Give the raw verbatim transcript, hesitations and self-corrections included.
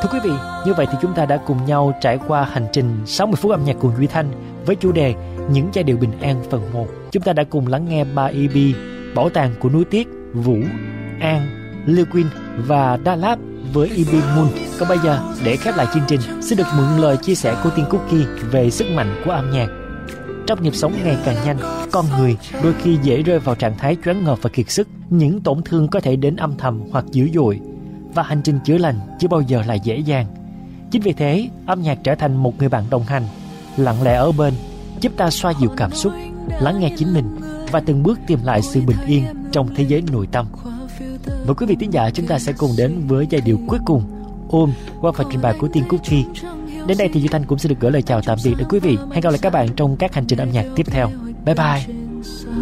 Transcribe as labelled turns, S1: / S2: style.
S1: Thưa quý vị, như vậy thì chúng ta đã cùng nhau trải qua hành trình sáu mươi phút âm nhạc cùng Duy Thanh với chủ đề Những giai điệu bình an phần một. Chúng ta đã cùng lắng nghe ba e pê Bảo tàng của núi Tiếc, Vũ, An, Liquin và Đà Lạt với e pê Moon. Còn bây giờ, để khép lại chương trình, xin được mượn lời chia sẻ của Tiên Cookie về sức mạnh của âm nhạc. Trong nhịp sống ngày càng nhanh, con người đôi khi dễ rơi vào trạng thái choáng ngợp và kiệt sức. Những tổn thương có thể đến âm thầm hoặc dữ dội, và hành trình chữa lành chưa bao giờ là dễ dàng. Chính vì thế, âm nhạc trở thành một người bạn đồng hành, lặng lẽ ở bên, giúp ta xoa dịu cảm xúc, lắng nghe chính mình và từng bước tìm lại sự bình yên trong thế giới nội tâm. Và quý vị thính giả, chúng ta sẽ cùng đến với giai điệu cuối cùng, Ôm, qua phần trình bày của Tiên Cookie. Đến đây thì Duy Thanh cũng sẽ được gửi lời chào tạm biệt đến quý vị. Hẹn gặp lại các bạn trong các hành trình âm nhạc tiếp theo. Bye bye.